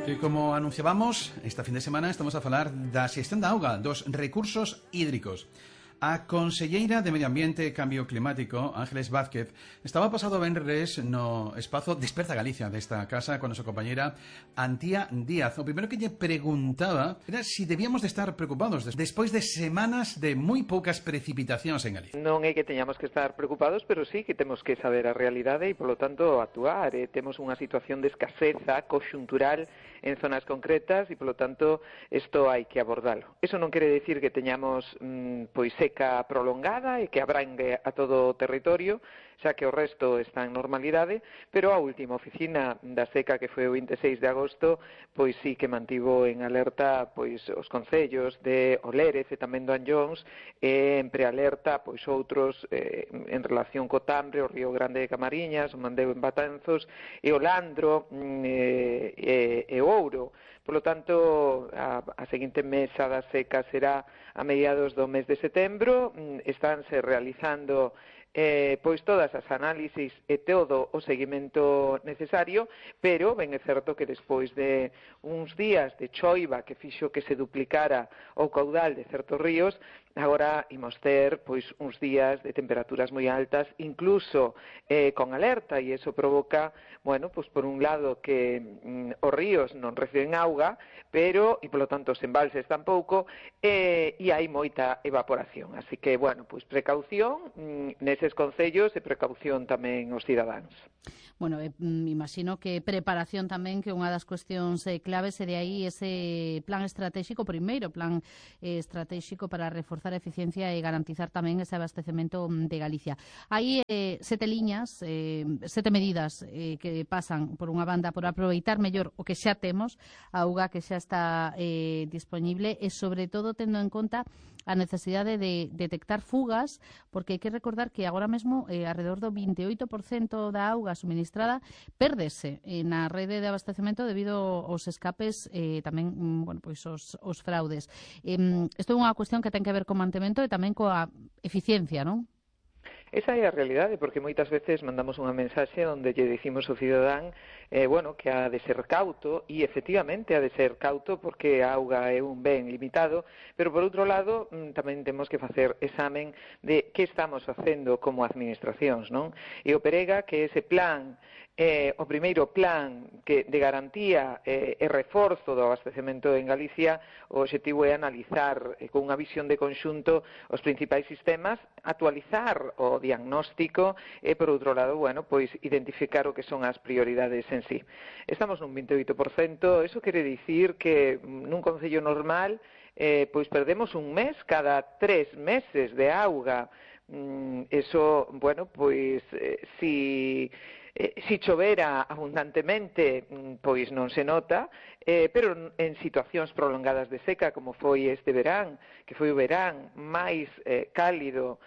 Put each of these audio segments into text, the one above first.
E como anunciábamos, esta fin de semana estamos a falar da xestión da auga, dos recursos hídricos. A conselleira de Medio Ambiente e Cambio Climático, Ángeles Vázquez, estaba pasado venres no espazo Desperta Galicia desta casa con a súa compañeira Antía Díaz. O primeiro que lle preguntaba era si debíamos de estar preocupados despois de semanas de moi poucas precipitacións en Galicia. Non é que teñamos que estar preocupados, pero sí que temos que saber a realidade e, polo tanto, actuar. Temos unha situación de escaseza conxuntural en zonas concretas e, polo tanto, isto hai que abordalo. Eso non quere decir que teñamos pois seca prolongada e que abrangue a todo o territorio, xa que o resto está en normalidade, pero a última oficina da seca, que foi o 26 de agosto, pois sí que mantivo en alerta pois os concellos de Olérez e tamén do Anllóns, e en prealerta pois outros en relación co Tambre, o Río Grande de Camariñas, o Mandeo en Batanzos, e o Landro e o Ouro. Por lo tanto, a seguinte mesa da seca será a mediados do mes de setembro. Estánse realizando pois todas as análisis e todo o seguimento necesario, pero ben é certo que despois de uns días de choiva que fixo que se duplicara o caudal de certos ríos, agora imos ter pois uns días de temperaturas moi altas, incluso con alerta, e iso provoca, bueno, pois por un lado que os ríos non reciben auga, pero, e polo tanto os embalses tampouco, e hai moita evaporación. Así que, bueno, pois precaución neses concellos e precaución tamén os cidadáns. Bueno, imagino que preparación tamén, que unha das cuestións claves, e de aí ese plan estratégico, primeiro plan estratégico para reforzar a eficiencia e garantizar tamén ese abastecemento de Galicia. Hai 7 liñas, 7 medidas que pasan, por unha banda, por aproveitar mellor o que xa temos, a auga que xa está disponible, e sobre todo tendo en conta a necesidade de detectar fugas, porque hai que recordar que agora mesmo alrededor do 28% da auga suministrada pérdese na rede de abastecemento debido aos escapes tamén, bueno, pois os fraudes. Isto é unha cuestión que ten que ver co mantemento e tamén coa eficiencia, non? Esa é a realidade, porque moitas veces mandamos unha mensaxe onde lle dicimos ao cidadán bueno, que ha de ser cauto, e efectivamente ha de ser cauto porque a auga é un ben limitado, pero por outro lado tamén temos que facer examen de que estamos facendo como administracións, non? E o Perega, que ese plan, o primeiro plan de garantía e reforzo do abastecemento en Galicia, o obxectivo é analizar con unha visión de conxunto os principais sistemas, actualizar o diagnóstico e, por outro lado, bueno, pois identificar o que son as prioridades en sí. Estamos nun 28%, eso quere dicir que nun concello normal pois perdemos un mes cada 3 meses de auga. Eso, bueno, pois si chovera abundantemente, pois non se nota, pero en situacións prolongadas de seca, como foi este verán, que foi o verán máis cálido,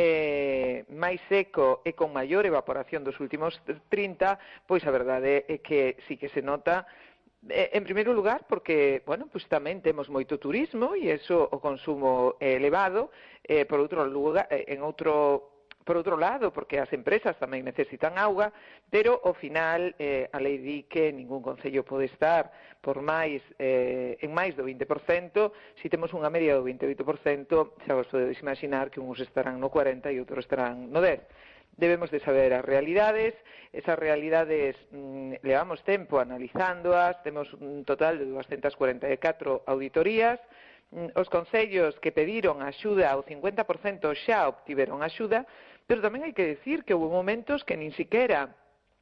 máis seco e con maior evaporación dos últimos 30, pois a verdade é que sí que se nota. En primeiro lugar, porque, bueno, pues tamén temos moito turismo e iso o consumo é elevado, por outro lugar, por outro lado, porque as empresas tamén necesitan auga, pero ao final a lei di que ningún concello pode estar por máis en máis do 20%. Se temos unha media do 28%, xa vos podedes imaginar que uns estarán no 40% e outros estarán no 10%. Debemos de saber as realidades. Esas realidades levamos tempo analizándoas, temos un total de 244 auditorías. Os concellos que pediron axuda ao 50% xa obtiveron axuda, pero tamén hai que decir que houve momentos que nin siquiera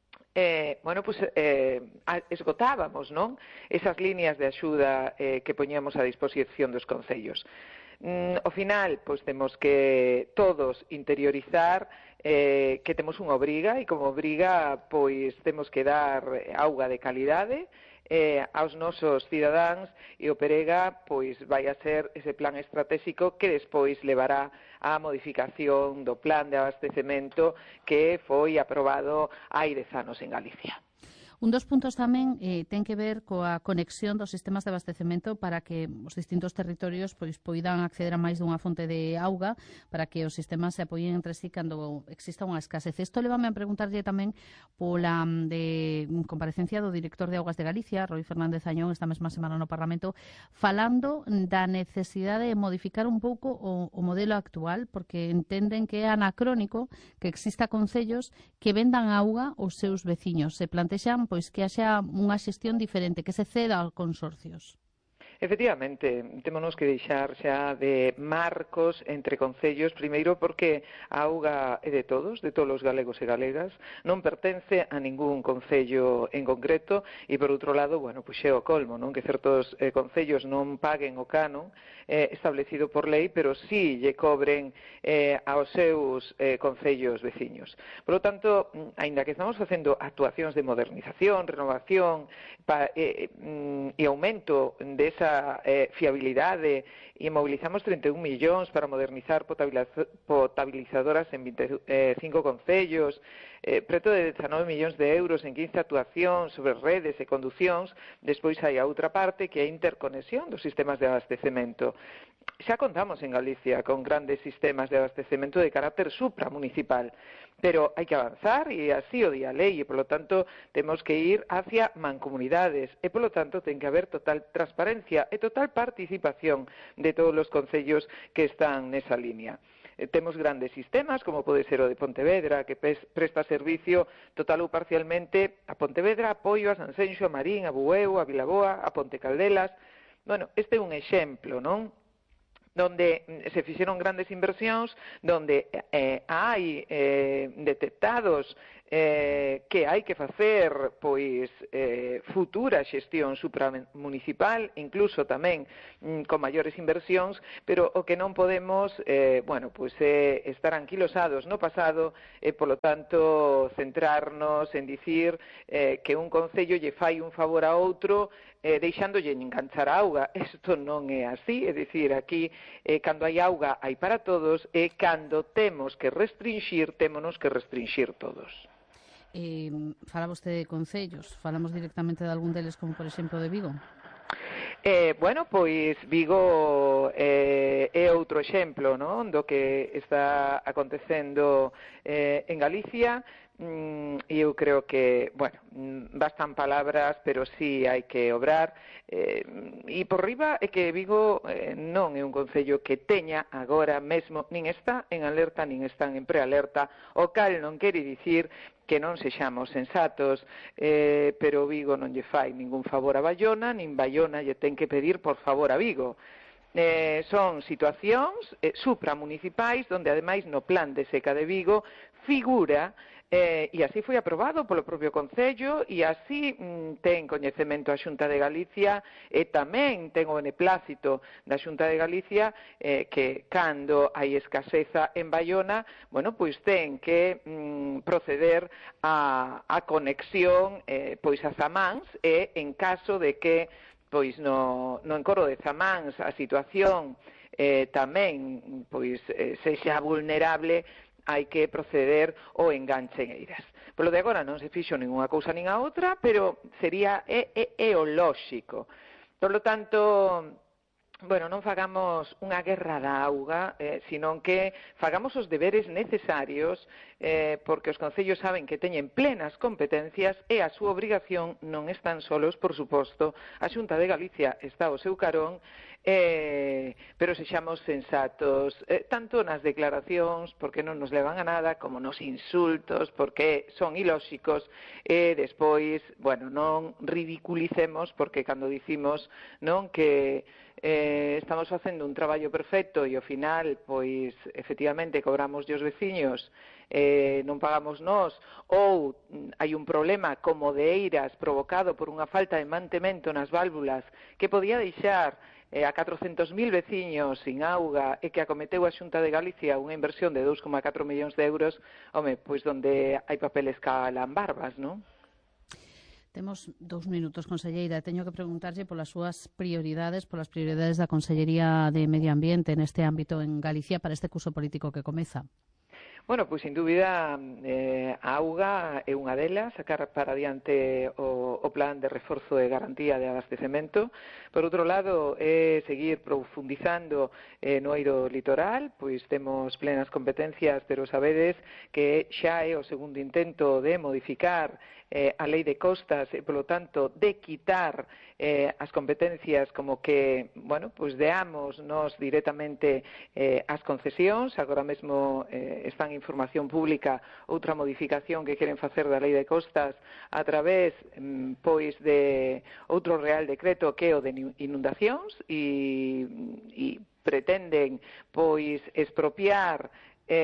esgotábamos, non? Esas líneas de axuda que poñíamos a disposición dos concellos. Ao final, pois temos que todos interiorizar que temos unha obriga, e como obriga, pois temos que dar auga de calidade aos nosos cidadáns, e o Perega pois vai a ser ese plan estratégico que despois levará á modificación do plan de abastecemento que foi aprobado hai 10 anos en Galicia. Un dos puntos tamén ten que ver coa conexión dos sistemas de abastecemento para que os distintos territorios pois poidan acceder a máis dunha fonte de auga, para que os sistemas se apoien entre sí cando exista unha escasez. Isto levame a preguntarlle tamén pola comparecencia do director de Augas de Galicia, Roi Fernández Añón, esta mesma semana no Parlamento, falando da necesidade de modificar un pouco o modelo actual, porque entenden que é anacrónico que exista concellos que vendan auga aos seus veciños. Se plantexan pois que haxa unha xestión diferente, que se ceda aos consorcios. Efectivamente, témonos que deixar xa de marcos entre concellos, primeiro porque a auga é de todos os galegos e galegas, non pertence a ningún concello en concreto, e por outro lado, bueno, pois é o colmo, non? Que certos concellos non paguen o canon establecido por lei, pero sí lle cobren aos seus concellos veciños. Por lo tanto, aínda que estamos facendo actuacións de modernización, renovación e aumento desa fiabilidade e mobilizamos 31 millóns para modernizar potabilizadoras en 25 concellos, preto de 19 millóns de euros en 15 actuacións sobre redes e conducións. Despois hai a outra parte que é a interconexión dos sistemas de abastecemento. Xa contamos en Galicia con grandes sistemas de abastecemento de carácter supramunicipal, pero hai que avanzar e así o di a lei, e polo tanto temos que ir hacia mancomunidades e polo tanto ten que haber total transparencia e total participación de todos os concellos que están nesa línea. Temos grandes sistemas, como pode ser o de Pontevedra, que presta servicio total ou parcialmente a Pontevedra, a Poio, a Sanxenxo, a Marín, a Bueu, a Vilaboa, a Ponte Caldelas. Bueno, este é un exemplo, non?, donde se fixeron grandes inversións, donde hai detectados que hai que facer pois futura xestión supramunicipal, incluso tamén con maiores inversións, pero o que non podemos pois estar anquilosados no pasado e, polo tanto, centrarnos en dicir que un concello lle fai un favor a outro deixándolle enganchar a auga. Isto non é así, é dicir, aquí cando hai auga hai para todos, e cando temos que restringir, témonos que restringir todos. Fala vostede de concellos, falamos directamente de algún deles, como por exemplo de Vigo? Pois Vigo é outro exemplo, non?, do que está acontecendo en Galicia. E eu creo que, bastan palabras, pero sí hai que obrar. E por riba é que Vigo non é un concello que teña agora mesmo, nin está en alerta, nin están en prealerta, o cal non quere dicir que non sexamos sensatos, pero Vigo non lle fai ningún favor a Baiona, nin Baiona lle ten que pedir por favor a Vigo. Son situacións supramunicipais donde ademais no plan de seca de Vigo figura, e así foi aprobado polo propio Concello, e así ten coñecemento a Xunta de Galicia, e tamén ten o beneplácito da Xunta de Galicia, que cando hai escaseza en Baiona, pois ten que proceder a conexión pois a Zamáns, e en caso de que pois no encoro de Zamáns a situación tamén pois sexa vulnerable, hai que proceder ao enganche en Eiras. Polo de agora non se fixo ninguna cousa nin a outra, pero sería o lóxico. Por lo tanto, non fagamos unha guerra da auga, senón que fagamos os deberes necesarios, porque os concellos saben que teñen plenas competencias e a súa obrigación non están solos, por suposto. A Xunta de Galicia está ao seu carón, pero sexamos sensatos, tanto nas declaracións, porque non nos levan a nada, como nos insultos, porque son ilóxicos, e despois, non ridiculicemos, porque cando dicimos que estamos facendo un traballo perfecto e ao final, pois, efectivamente, cobramos os veciños, non pagamos nós, ou hai un problema como de Eiras provocado por unha falta de mantemento nas válvulas que podía deixar a 400.000 veciños sin auga, e que acometeu a Xunta de Galicia unha inversión de 2,4 millóns de euros, pois donde hai papeles que alan barbas, non? Temos 2 minutos, conselleira. Teño que preguntarlle polas súas prioridades, da Consellería de Medio Ambiente neste ámbito en Galicia para este curso político que comeza. Bueno, pois sin dúbida a auga é unha delas, sacar para adiante o plan de reforzo e garantía de abastecemento. Por outro lado, é seguir profundizando no eido litoral, pois temos plenas competencias, pero sabedes que xa é o segundo intento de modificar a lei de costas e, polo tanto, de quitar as competencias como que, bueno, pois deamos nós directamente as concesións. Agora mesmo está en información pública outra modificación que queren facer da lei de costas a través, pois, de outro real decreto que é o de inundacións e pretenden, pois, expropiar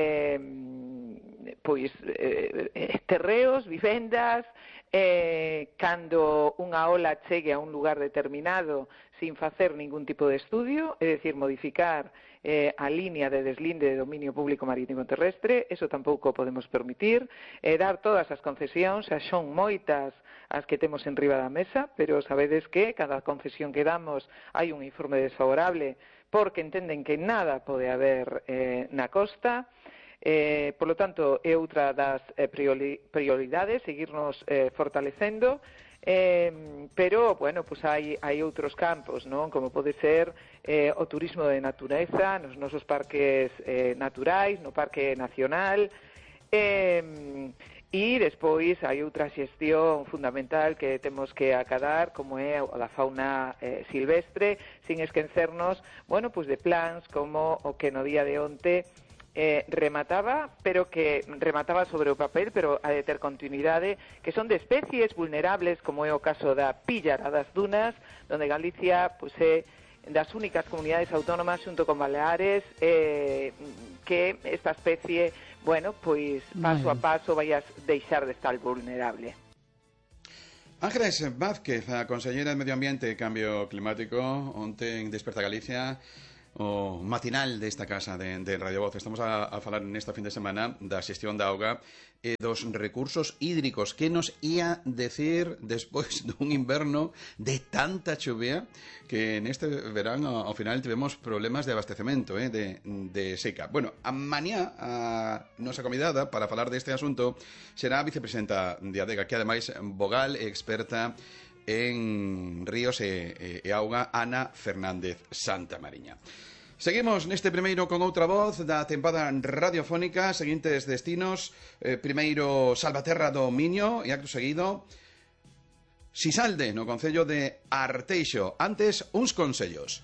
terreos, vivendas, cando unha ola chegue a un lugar determinado sin facer ningún tipo de estudio, é dicir, modificar a línea de deslinde de dominio público marítimo terrestre. Eso tampouco podemos permitir. Dar todas as concesións, xa son moitas as que temos en riba da mesa, pero sabedes que cada concesión que damos hai un informe desfavorable porque entenden que nada pode haber na costa. Por lo tanto, é outra das prioridades, seguirnos fortalecendo, pero, bueno, pues hai outros campos, non? Como pode ser o turismo de natureza nos nosos parques naturais, no Parque Nacional, e despois hai outra xestión fundamental que temos que acadar, como é a da fauna silvestre, sin esquecernos, bueno, pues de plans como o que no día de onte remataba, pero que remataba sobre o papel, pero ha de ter continuidade, que son de especies vulnerables, como é o caso da píllara das dunas, donde Galicia pues, é das únicas comunidades autónomas xunto con Baleares que esta especie, bueno, pois paso a paso vai a deixar de estar vulnerable. Ángeles Vázquez, a conselleira de Medio Ambiente e Cambio Climático, onte en Desperta Galicia, o matinal desta casa de Radio Voz. Estamos a falar nesta fin de semana da xestión da auga e dos recursos hídricos. Que nos ia decir despois dun inverno de tanta chuvia que neste verán ao final tivemos problemas de abastecemento, de seca. Bueno, a mañá a nosa convidada para falar deste asunto será a vicepresidenta de ADEGA, que ademais vogal e experta en ríos e auga, Ana Fernández Santamariña. Seguimos neste primeiro con outra voz da tempada radiofónica, seguintes destinos. Primeiro Salvaterra do Miño e acto seguido Sisalde, no concello de Arteixo. Antes, uns consellos.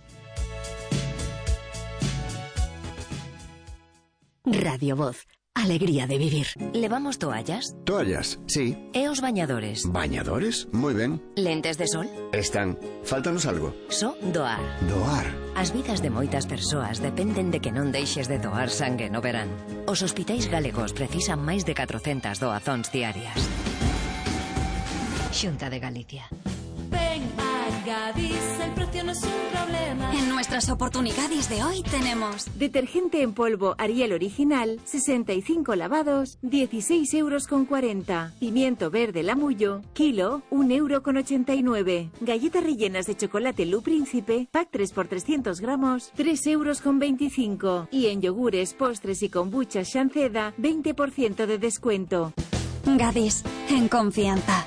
Radio Voz. Alegría de vivir. ¿Levamos toallas? Toallas, sí. E os bañadores? ¿Bañadores? Moi ben. Lentes de sol? Están. Fáltanos algo. So doar. Doar. As vidas de moitas persoas dependen de que non deixes de doar sangue no verán. Os hospitais galegos precisan máis de 400 doazóns diarias. Xunta de Galicia. Ven a Gadis, el precio no es un problema. En nuestras oportunidades de hoy tenemos detergente en polvo Ariel original, 65 lavados, 16,40 €. Pimiento verde Lamullo, kilo, 1,89 €. Galletas rellenas de chocolate Lu Príncipe, pack 3 por 300 gramos, 3,25 €. Y en yogures, postres y kombucha Shanceda, 20% de descuento. Gadis, en confianza.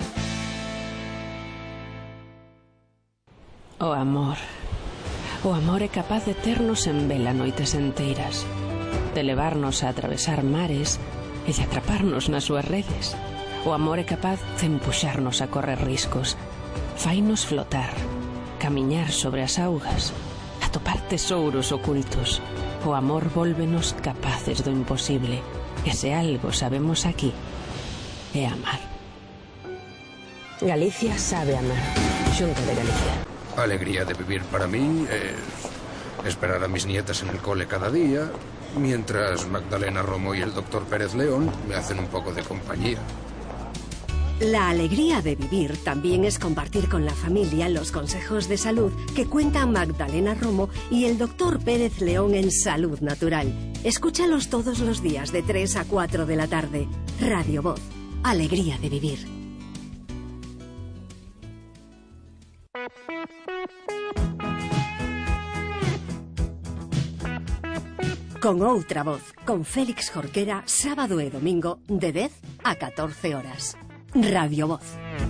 O amor. O amor é capaz de ternos en vela noites enteiras, de levarnos a atravesar mares e de atraparnos nas súas redes. O amor é capaz de empuxarnos a correr riscos, fainos flotar, camiñar sobre as augas, atopar tesouros ocultos. O amor vólvenos capaces do imposible, e se algo sabemos aquí, é amar. Galicia sabe amar. Xunta de Galicia. Alegría de vivir para mí es esperar a mis nietas en el cole cada día, mientras Magdalena Romo y el doctor Pérez León me hacen un poco de compañía. La alegría de vivir también es compartir con la familia los consejos de salud que cuentan Magdalena Romo y el doctor Pérez León en Salud Natural. Escúchalos todos los días de 3 a 4 de la tarde. Radio Voz. Alegría de vivir. con outra voz, con Félix Jorquera, sábado e domingo de 10 a 14 horas. Radio Voz.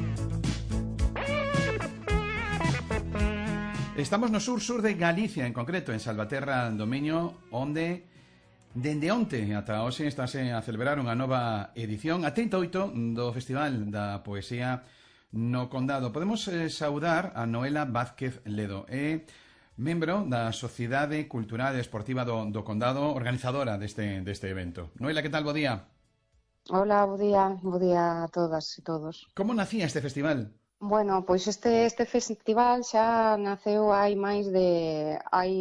Estamos no sur de Galicia, en concreto, en Salvaterra do Miño, onde dende onte ata hoxe estáse a celebrar unha nova edición, a 38 do Festival da Poesía no Condado. Podemos saudar a Noela Vázquez Ledo, membro da Sociedade Cultural e Esportiva do Condado, organizadora deste evento. Noela, que tal? Bo día. Hola, bo día a todas e todos. Como nacía este festival? Bueno, pois este festival xa naceu hai máis de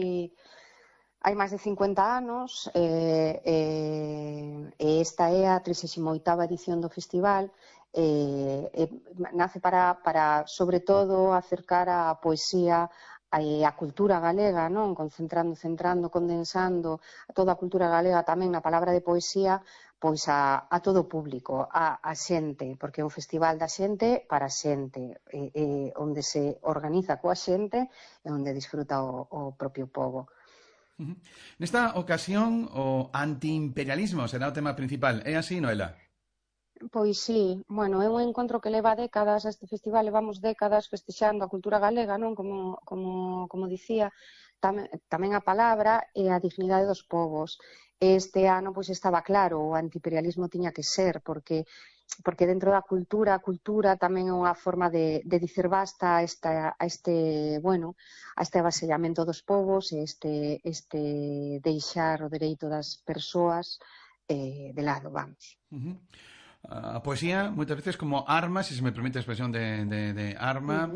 50 anos e esta é a 38ª edición do festival. Nace para sobre todo acercar a poesía a cultura galega, non? Centrando, condensando toda a cultura galega tamén na palabra de poesía, pois a todo o público, a xente, porque é un festival da xente para a xente, onde se organiza coa xente e onde disfruta o propio pobo. Nesta ocasión, o antiimperialismo será o tema principal. É así, Noela? Pois sí, bueno, é un encontro que leva décadas, este festival levamos décadas festexando a cultura galega, non? Como dicía, tamén a palabra e a dignidade dos povos. Este ano pois estaba claro, o antiimperialismo tiña que ser, porque dentro da cultura, a cultura tamén é unha forma de dicer basta a este avasallamento dos povos e este deixar o dereito das persoas de lado, vamos. A poesía moitas veces como arma, se me permite a expresión de arma,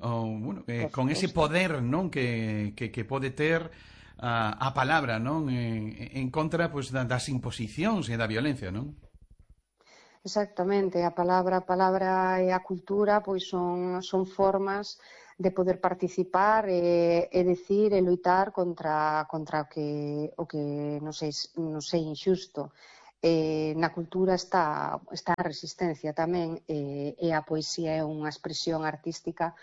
con ese poder, non, que pode ter a palabra, non, en contra pois das imposicións e da violencia, non? Exactamente, a palabra e a cultura pois son formas de poder participar e decir e loitar contra o que non sei inxusto. Na cultura está a resistencia tamén e a poesía é unha expresión artística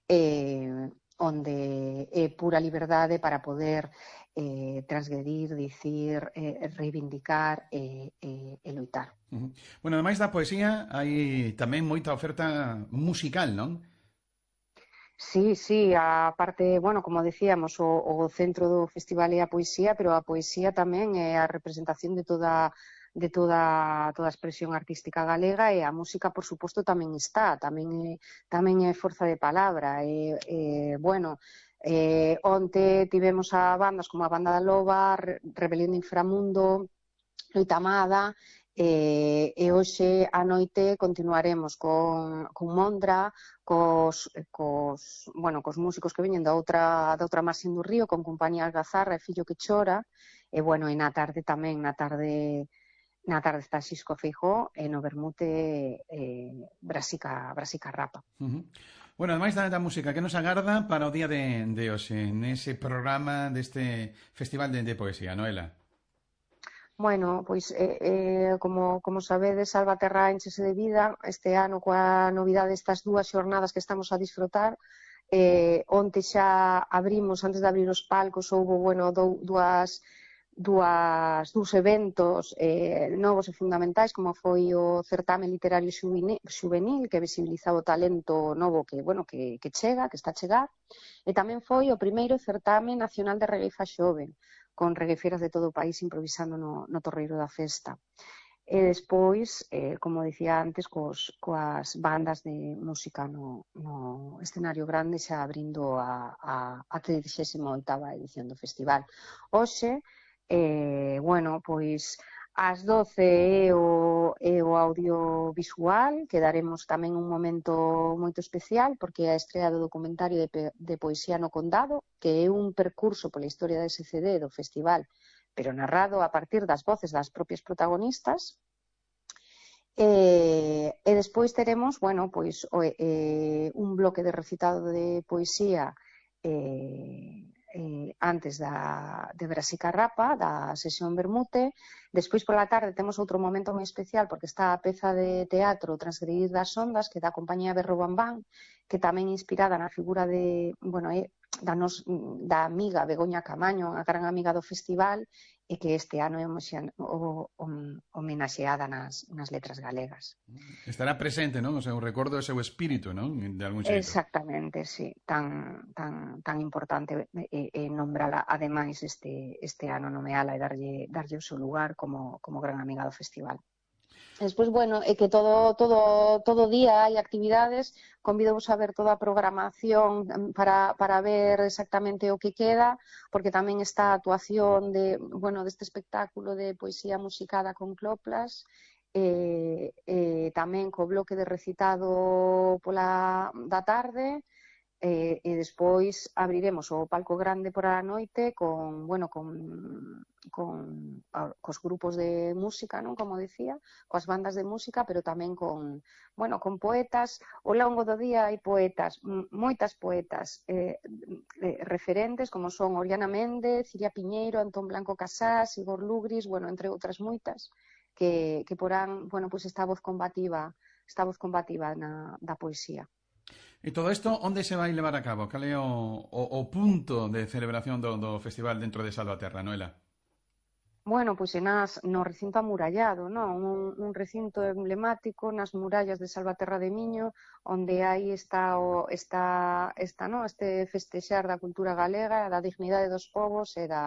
onde é pura liberdade para poder transgredir, dicir, reivindicar e loitar. Bueno, ademais da poesía hai tamén moita oferta musical, non? Sí, a parte, bueno, como decíamos, o centro do festival é a poesía, pero a poesía tamén é a representación de toda a expresión artística galega e a música, por suposto, tamén está, tamén é forza de palabra. Onte tivemos a bandas como a Banda da Loba, Rebelión do Inframundo, Loitamada, e hoxe a noite continuaremos con Mondra, cos músicos que veñen da outra marxen do río, con Compañía Algazarra e Fillo que Chora, e na tarde tamén, na tarde está Xisco Feijó e no vermute Brasica Rapa. Bueno, ademais da música, que nos agarda para o día de hoxe, nese programa deste Festival de Poesía, Noela? Bueno, pois, como sabedes, Salvaterra enchese de vida este ano coa novidade destas dúas xornadas que estamos a disfrutar. Onte xa abrimos, antes de abrir os palcos, houbo, dous eventos novos e fundamentais, como foi o certame literario xuvenil, que visibiliza o talento novo que chega, que está a chegar, e tamén foi o primeiro certame nacional de regueifa xove, con regueifeiras de todo o país improvisando no torreiro da festa. E despois, como dicía antes, coas bandas de música no escenario grande, xa abrindo a 38ª edición do festival. Hoxe, pois ás 12 é o audiovisual, que daremos tamén un momento moito especial, porque é a estrea do documentario de Poesía no Condado, que é un percurso pola historia da SCD do festival, pero narrado a partir das voces das propias protagonistas. E despois teremos, un bloque de recitado de poesía antes de Brasica Rapa, da sesión vermute. Despois pola tarde temos outro momento moi especial, porque está a peza de teatro Transgredir das ondas, que da compañía Berro Bambán, que tamén inspirada na figura da amiga Begoña Camaño, a gran amiga do festival, e que este ano é homenaxeada nas letras galegas. Estará presente, non? O seu recordo e o seu espírito, non? De algún xeito. Exactamente, sí. Tan importante nombrala, ademais, este ano nomeala e darlle o seu lugar como gran amiga do festival. Despois, bueno, é que todo día hai actividades, convido-vos a ver toda a programación para ver exactamente o que queda, porque tamén está a actuación deste espectáculo de poesía musicada con coplas, tamén co bloque de recitado da tarde, e despois abriremos o palco grande por a noite cos grupos de música, non, como dicía, coas bandas de música, pero tamén con poetas. Ao longo do día hai poetas, moitas poetas referentes, como son Oriana Méndez, Iria Piñeiro, Antón Blanco Casás, Igor Lugris, entre outras moitas, que porán, esta voz combativa da poesía. E todo isto, onde se vai levar a cabo? Cal é o punto de celebración do festival dentro de Salvaterra, Noela? Bueno, pois no recinto amurallado, non? Un recinto emblemático nas murallas de Salvaterra de Miño, onde aí está este festexar da cultura galega, da dignidade dos povos e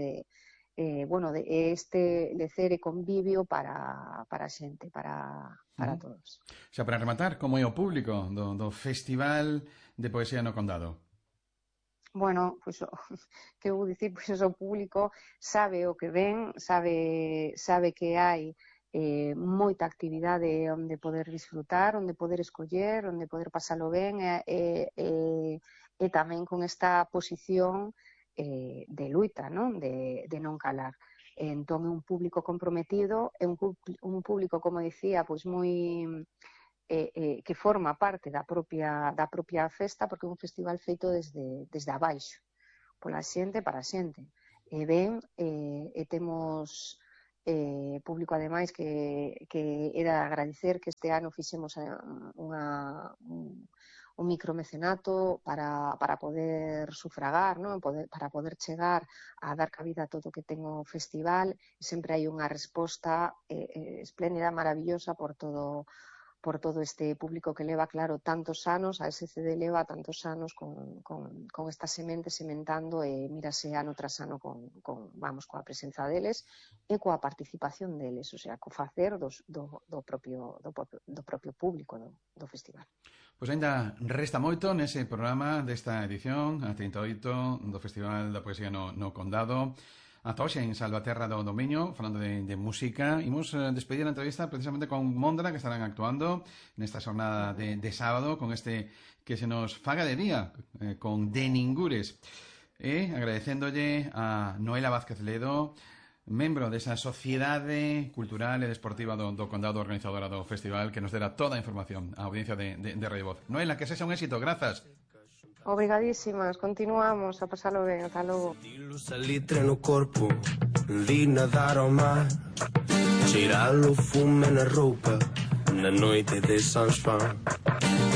este lecer e convivio para a xente, para todos. Xa, para rematar, como é o público do Festival de Poesía no Condado? Bueno, pois que vou dicir, pois o público sabe o que ven, sabe que hai moita actividade onde poder disfrutar, onde poder escoller, onde poder pasalo ben e tamén con esta posición de luita, non? De non calar. Entón é un público comprometido, é un público, como dicía, pois moi que forma parte da propia festa, porque é un festival feito desde abaixo, pola xente para a xente. E ben, temos público ademais que é de agradecer que este ano fixemos un micromecenato para poder sufragar, non? Para poder chegar a dar cabida a todo o que ten o festival. Sempre hai unha resposta espléndida, maravillosa por todo este público que leva, claro, tantos anos, a SCD leva tantos anos con esta semente sementando e mírase ano tras ano coa presenza deles e coa participación deles, o sea, co facer do propio público do festival. Pois ainda resta moito nese programa desta edición, a 38 do Festival da Poesía no Condado. Ata hoxe en Salvaterra do Miño, falando de música. Imos despedir a entrevista precisamente con Mondra, que estarán actuando nesta xornada de sábado, con este que se nos faga de día, con De Ningures. E agradecéndolle a Noela Vázquez Ledo, membro desa Sociedade Cultural e Deportiva do Condado, organizadora do festival, que nos dera toda a información á audiencia de Radio Voz. Noela, que sexa un éxito, grazas. Obrigadísimas, continuamos a pasalo ben, ata logo. Salitre no corpo, vi nadar ao mar, cheirar o fume na roupa, na noite de San Juan.